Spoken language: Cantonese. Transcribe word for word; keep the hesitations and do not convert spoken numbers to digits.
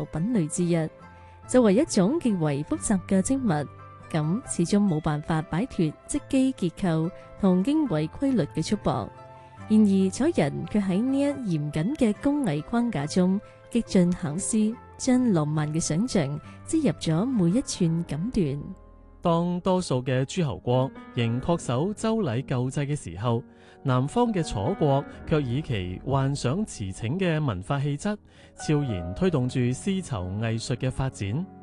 品類之一。作為一種極為複雜嘅織物，咁始終冇辦法擺脫織機結構同經緯規律嘅束縛。然而，楚人卻喺呢一嚴謹嘅工藝框架中極盡巧思，將浪漫嘅想象織入咗每一寸錦緞。 當多數嘅諸侯國仍恪守周禮舊制嘅時候，南方嘅楚國卻以其幻想馳騁嘅文化氣質，悄然推動住絲綢藝術嘅發展。